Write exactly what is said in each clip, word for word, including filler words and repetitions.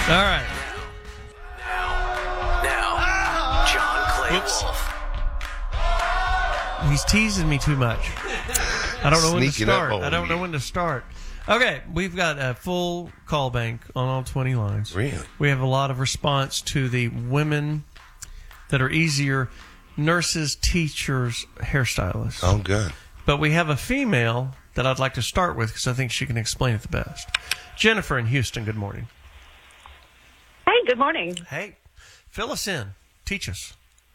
All right. Now, now, John Clay Oops. Wolf. He's teasing me too much. I don't know when to Sneaking up start. on I don't know you. when to start. Okay, we've got a full call bank on all twenty lines. Really? We have a lot of response to the women that are easier, nurses, teachers, hairstylists. Oh, good. But we have a female that I'd like to start with because I think she can explain it the best. Jennifer in Houston, good morning. Hey, good morning. Hey, fill us in. Teach us.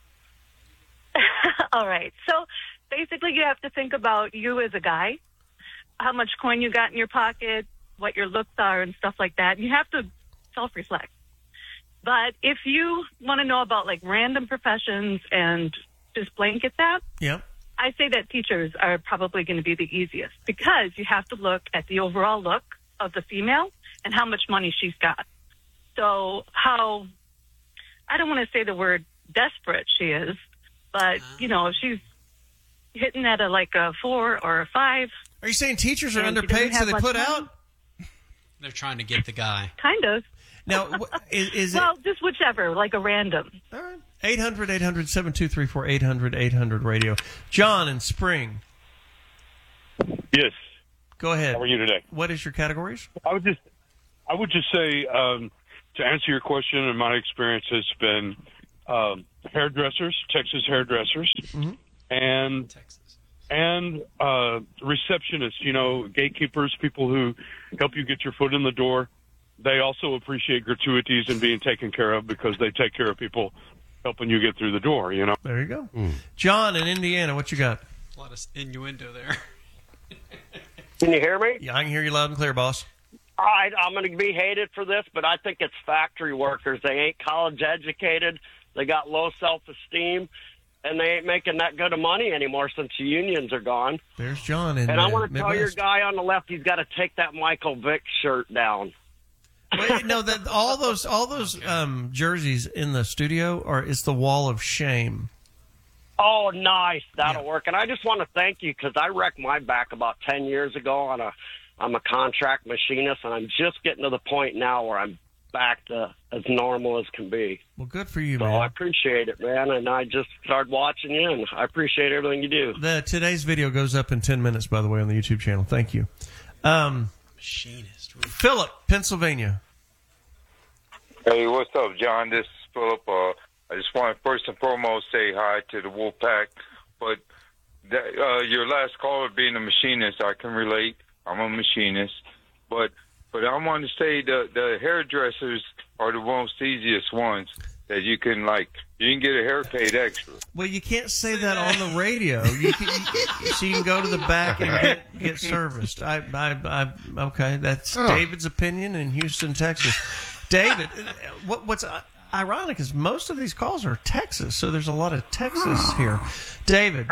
All right. So basically, you have to think about you as a guy, how much coin you got in your pocket, what your looks are, and stuff like that. You have to self-reflect. But if you want to know about like random professions and just blanket that, Yep. I say that teachers are probably going to be the easiest because you have to look at the overall look of the female and how much money she's got. So how, I don't want to say the word desperate she is, but, you know, if she's hitting at a like a four or a five. Are you saying teachers are And she underpaid doesn't so have they much put money? out? They're trying to get the guy. Kind of. Now, wh- is, is it... Well, just whichever, like a random. All right. eight hundred, eight hundred, seven two three four, eight hundred, eight hundred radio. John in Spring, Yes. go ahead. How are you today? What is your categories? I would just, I would just say, um, to answer your question, and my experience has been um, hairdressers, Texas hairdressers, and Texas. and uh, receptionists. You know, gatekeepers, people who help you get your foot in the door. They also appreciate gratuities and being taken care of because they take care of people helping you get through the door. You know. There you go. John in Indiana, what you got? A lot of innuendo there. Can you hear me? Yeah, I can hear you loud and clear, boss. All right, I'm going to be hated for this, but I think it's factory workers. They ain't college educated. They got low self-esteem, and they ain't making that good of money anymore since the unions are gone. There's John in And I uh, want to tell your Midwest. guy on the left, he's got to take that Michael Vick shirt down. Wait, no, that all those all those um, jerseys in the studio are it's the wall of shame. Oh, nice. That'll Yeah. work. And I just want to thank you because I wrecked my back about ten years ago on a I'm a contract machinist, and I'm just getting to the point now where I'm back to as normal as can be. Well, good for you, So man. I appreciate it, man. And I just started watching you, and I appreciate everything you do. The today's video goes up in ten minutes, by the way, on the YouTube channel. Thank you. Um, Machinist. Philip, Pennsylvania. Hey, what's up, John? This is Philip. Uh, I just want to first and foremost say hi to the Wolfpack. But that, uh, your last caller being a machinist, I can relate. I'm a machinist. But but I want to say the, the hairdressers are the most easiest ones that you can, like, you can get a hair paid extra. Well, you can't say that on the radio. You can, you, so you can go to the back and get, get serviced. I, I, I, okay, that's Oh. David's opinion in Houston, Texas. David, what, what's ironic is most of these calls are Texas, so there's a lot of Texas here. David,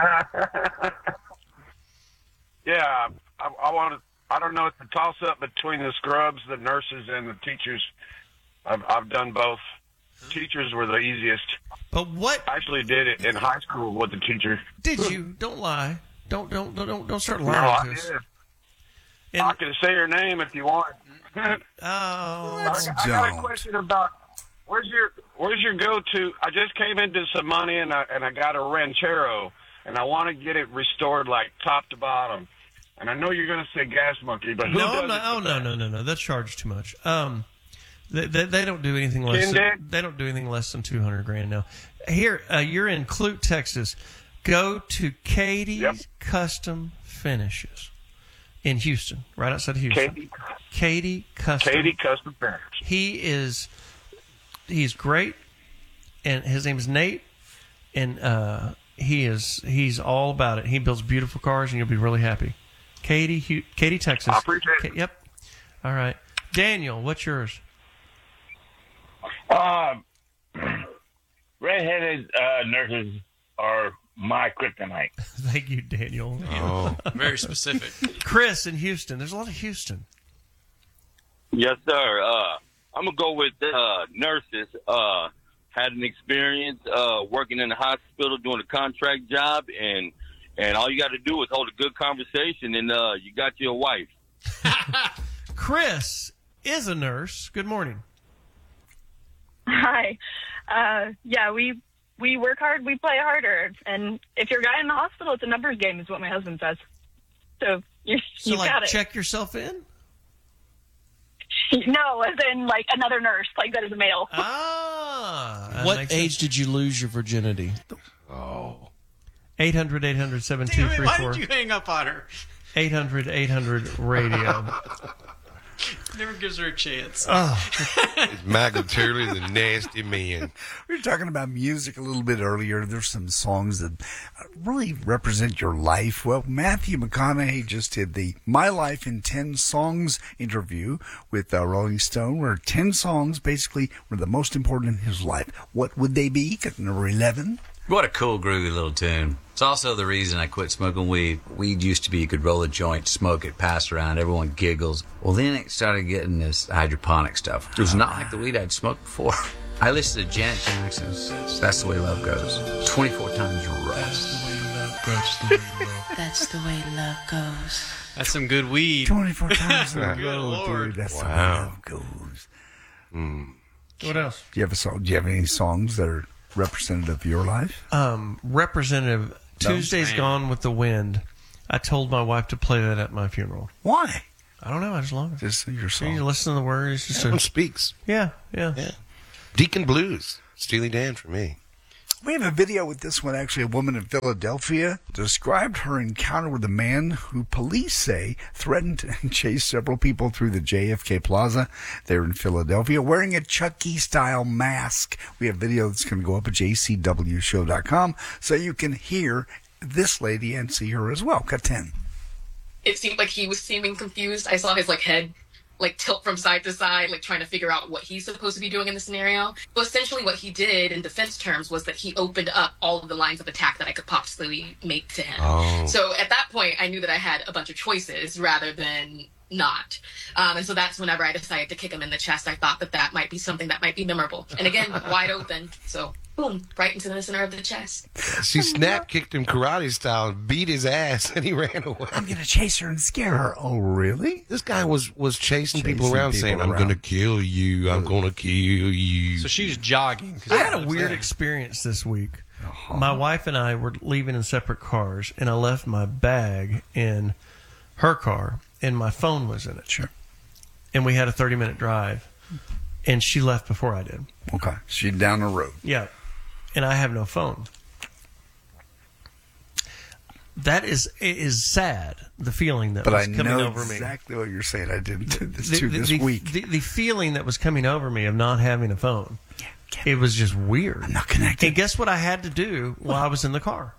Yeah, I, I want to. I don't know. It's a toss-up between the scrubs, the nurses, and the teachers. I've, I've done both. Teachers were the easiest. but what I actually did it in high school with the teacher. did you? Don't lie. Don't don't don't don't start No, lying I to us. did. And- I can say your name if you want. I, oh, I got a don't. question about where's your where's your go-to? I just came into some money and I and I got a Ranchero and I want to get it restored like top to bottom. And I know you're going to say Gas Monkey, but who no, does no, it oh the no, best? no, no, no. That's charged too much. Um, they, they, they don't do anything less. Than, Shindig? they don't do anything less than two hundred grand now. Here, uh, you're in Clute, Texas. Go to Katie's Yep. Custom Finishes in Houston, right outside of Houston. Katie, Katie Custom. Katie Custom Finish. He is, he's great, and his name is Nate, and uh, he is he's all about it. He builds beautiful cars, and you'll be really happy. Katie, Hu- Katie, Texas. I appreciate it. Ka- Yep. All right, Daniel, what's yours? Um, redheaded uh, nurses are my kryptonite. Thank you, Daniel. Oh. Very specific. Chris in Houston. There's a lot of Houston. Yes, sir. Uh, I'm gonna go with uh, nurses. Uh, had an experience uh, working in the hospital doing a contract job, and and all you got to do is hold a good conversation, and uh, you got your wife. Chris is a nurse. Good morning. Hi. Uh, yeah, we we work hard, we play harder, and if you're a guy in the hospital, it's a numbers game, is what my husband says. So you So, you like, got it. check yourself in? No, as in like another nurse, like that is a male. Ah. that What makes age did you lose your virginity? Oh. eight hundred, eight hundred, seven two Damn it, three why four. did you hang up on her? eight hundred, eight hundred, radio. Never gives her a chance. It's Michael Turley, the nasty man. We were talking about music a little bit earlier. There's some songs that really represent your life. Well, Matthew McConaughey just did the My Life in ten Songs interview with uh, Rolling Stone, where ten songs basically were the most important in his life. What would they be? Number eleven? What a cool, groovy little tune. It's also the reason I quit smoking weed. Weed used to be you could roll a joint, smoke it, pass it around, everyone giggles. Well, then it started getting this hydroponic stuff. It was not like the weed I'd smoked before. I listened to Janet Jackson's That's the Way Love Goes twenty-four times rest. That's the way love, that's the way love goes. That's some good weed. twenty-four times in a Good row, Lord. dude. That's the way Wow. love goes. What else? Do you have a song? Do you have any songs that are representative of your life? Um, Representative, Tuesday's Man. Gone with the Wind. I told my wife to play that at my funeral. Why? I don't know. I just love it. Just your song. You listen to the words. Just That a, one speaks. yeah, yeah, Yeah. Deacon Blues, Steely Dan for me. We have a video with this one. Actually, a woman in Philadelphia described her encounter with a man who police say threatened and chased several people through the J F K Plaza there in Philadelphia wearing a Chucky-style mask. We have video that's going to go up at j c w show dot com so you can hear this lady and see her as well. Cut ten. It seemed like he was seeming confused. I saw his like head like tilt from side to side, like trying to figure out what he's supposed to be doing in the scenario. Well, essentially what he did in defense terms was that he opened up all of the lines of attack that I could possibly make to him. Oh. So at that point, I knew that I had a bunch of choices rather than not. Um, and so that's whenever I decided to kick him in the chest. I thought that that might be something that might be memorable. And again, wide open. So boom, right into the center of the chest. She snap kicked him karate style and beat his ass, and he ran away. I'm going to chase her and scare her. Oh, really? This guy was, was chasing, Chasing people around people saying, I'm around. going to kill you. I'm going to kill you. So she was jogging. 'cause I had a that's weird that. experience this week. Uh-huh. My wife and I were leaving in separate cars, and I left my bag in her car, and my phone was in it. Sure. And we had a thirty-minute drive, and she left before I did. Okay. She's down the road. Yeah. And I have no phone. That is it is sad, the feeling that But was I coming know over me. exactly what you're saying. I did this The- too the- this the- week. The, the feeling that was coming over me of not having a phone. It was just weird. I'm not connected. And guess what I had to do while I was in the car?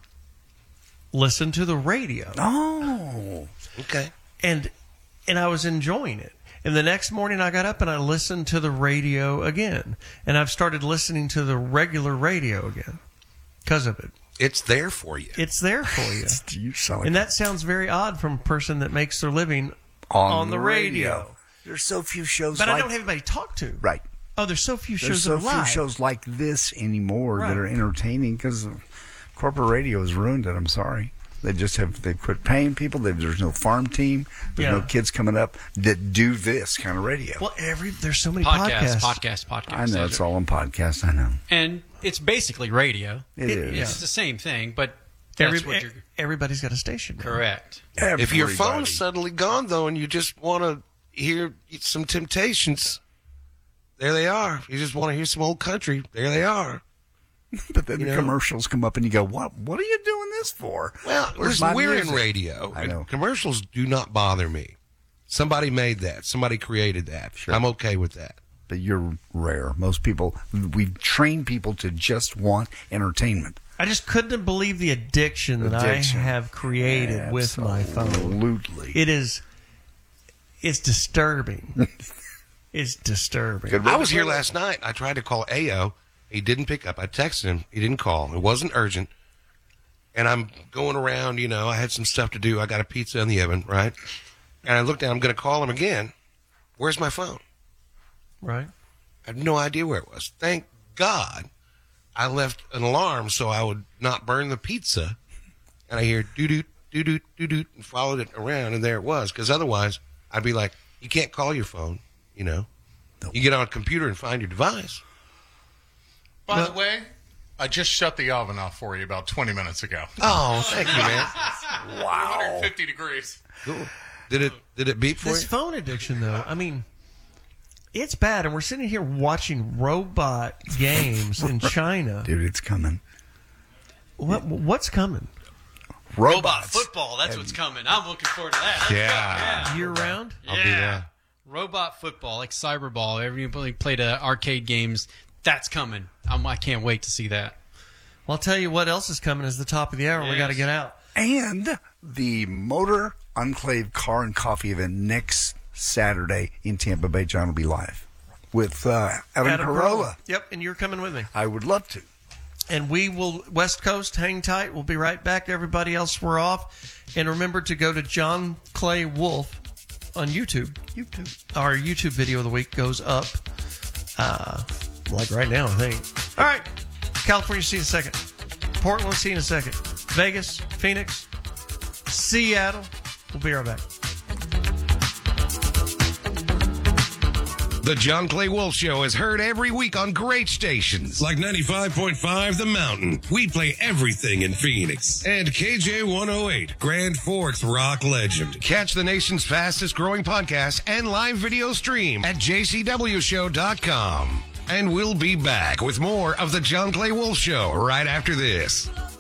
Listen to the radio. Oh. Okay. And and I was enjoying it. And the next morning I got up and I listened to the radio again. And I've started listening to the regular radio again because of it. It's there for you. It's there for you. You sound like And that sounds very odd from a person that makes their living on, on the radio. There's so few shows But like I don't have anybody to talk to. Right. Oh, there's so few There's shows so that are few live. shows like this anymore Right. that are entertaining because corporate radio has ruined it. I'm sorry. They just have they quit paying people. They, there's no farm team. There's no Yeah. kids coming up that do this kind of radio. Well, every there's so many Podcast, podcasts. podcast, podcast. I know it's all on podcasts. I know. And it's basically radio. It is. It's the same thing, but that's Every, what you're... everybody's got a station. now. Correct. If your Everybody. phone's suddenly gone, though, and you just want to hear some Temptations, there they are. You just want to hear some old country, there they are. But then You the know? commercials come up and you go, "What? What are you doing this for?" Well, Where's listen, my we're in music? radio. I know. And commercials do not bother me. Somebody made that. Somebody created that. I'm okay with that. But you're rare. Most people, we train people to just want entertainment. I just couldn't believe the addiction that Addiction. I have created with my phone. Absolutely. It is. It's disturbing. It's disturbing. I was here last night. I tried to call A O. He didn't pick up. I texted him. He didn't call. It wasn't urgent. And I'm going around, you know, I had some stuff to do. I got a pizza in the oven, right? And I looked down. I'm going to call him again. Where's my phone? Right. I have no idea where it was. Thank God I left an alarm so I would not burn the pizza. And I hear doo-doot, doo-doot, doo-doot, and followed it around, and there it was. Because otherwise, I'd be like, you can't call your phone, you know. You get on a computer and find your device. By Well- the way, I just shut the oven off for you about twenty minutes ago. Oh, thank you, man. Wow. one hundred fifty degrees. Cool. Did it did it beep for This you? phone addiction, though, I mean, it's bad. And we're sitting here watching robot games in China. Dude, it's coming. What What's coming? Robot football. That's what's coming. I'm looking forward to that. Let's Yeah. go. Yeah. Year round? I'll be there. Robot football, like Cyberball. Everybody played uh, arcade games. That's coming. I'm, I can't wait to see that. Well, I'll tell you what else is coming is the top of the hour. We Yes. got to get out. And the Motor Enclave Car and Coffee event next Saturday in Tampa Bay. John will be live with uh, Evan Carolla. Yep, and you're coming with me. I would love to. And we will, West Coast, hang tight. We'll be right back. Everybody else, we're off. And remember to go to John Clay Wolf on YouTube. YouTube. Our YouTube video of the week goes up, uh, like right now, I think. All right. California, see you in a second. Portland, see you in a second. Vegas, Phoenix, Seattle. We'll be right back. The John Clay Wolf Show is heard every week on great stations. Like ninety-five point five The Mountain. We play everything in Phoenix. And K J one oh eight, Grand Forks rock legend. Catch the nation's fastest growing podcast and live video stream at j c w show dot com. And we'll be back with more of the John Clay Wolf Show right after this.